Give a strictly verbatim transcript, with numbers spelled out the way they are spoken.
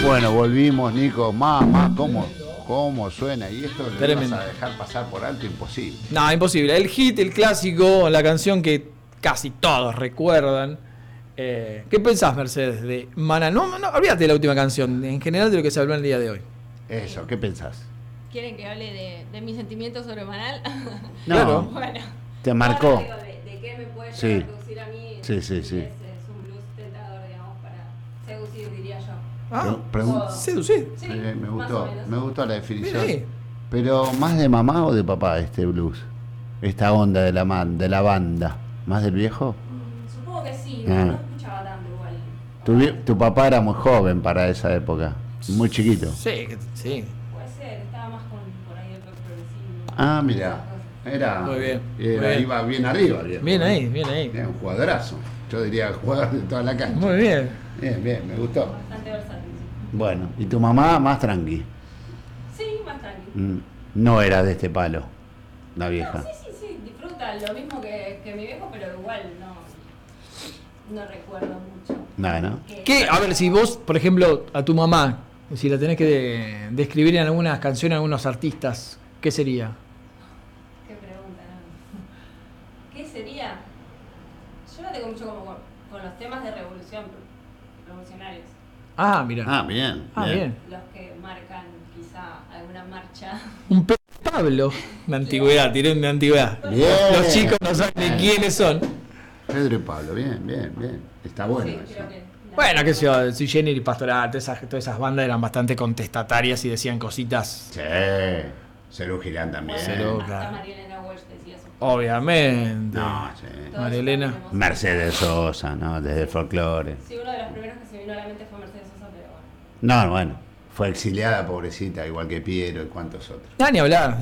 Bueno, volvimos, Nico. Mamá, ¿cómo, cómo suena? Y esto lo Tremendo. vas a dejar pasar por alto, imposible. No, imposible. El hit, el clásico, la canción que casi todos recuerdan. Eh, ¿Qué pensás, Mercedes, de Maná? No, no, olvídate de la última canción, en general de lo que se habló en el día de hoy. Eso, ¿qué pensás? ¿Quieren que hable de, de mis sentimientos sobre Manal? No, Claro. Bueno. te marcó. No, digo, de, de qué me puede Sí. llegar a producir a mí. Sí, sí, sí. Es, es un blues tentador, digamos, para seducir, diría yo. Ah, Pre- pregun- O- seducir. Sí, Eh, me más gustó, o menos. me gustó la definición. Mira ahí. Pero ¿más de mamá o de papá este blues? Esta onda de la, man, de la banda. ¿Más del viejo? Mm, Supongo que sí, no, Ah. no escuchaba tanto igual. Tu, vie- tu papá era muy joven para esa época. Muy chiquito. Sí, que- sí. Puede ser, estaba más con por ahí el rock progresivo. Ah, esas mira. cosas. Era, Muy bien, era- muy bien. iba bien arriba. el viejo. Bien ahí, bien ahí. Era un jugadorazo. Yo diría jugador de toda la cancha. Muy bien. Bien, bien, me gustó. Bastante versátil, sí. Bueno, y tu mamá más tranqui. Sí, más tranquilo. Mm, No era de este palo, la No, vieja. sí, sí, sí, disfruta lo mismo que, que mi viejo, pero igual no, no recuerdo mucho. Nada, ¿no? Que- ¿Qué? A ver, si vos, por ejemplo, a tu mamá, si la tenés que de- describir en algunas canciones, en algunos artistas, ¿qué sería? Qué pregunta, ¿no? ¿Qué sería? Yo la tengo mucho como con, con los temas de revolución, revolucionarios. Ah, mira. Ah, bien. Ah, bien. Los que marcan quizá alguna marcha. Un Pedro Pablo. De antigüedad, tiré de antigüedad. Bien. Los chicos no saben de quiénes son. Pedro y Pablo, bien, bien, bien. Está bueno Sí, eso. creo que la- Bueno, que sé yo, si Jenny y Pastoral, todas esas, todas esas bandas eran bastante contestatarias y decían cositas. Sí. Cerú Girán también. Cerú. Hasta claro. María Elena Walsh decía eso. Obviamente. No, sí. Todos María Elena. tenemos- Mercedes Sosa, ¿no? Desde el folclore. Sí, uno de los primeros que se vino a la mente fue Mercedes Sosa, pero bueno. No, bueno. Fue exiliada, pobrecita, igual que Piero y cuantos otros. Ah, ni hablar.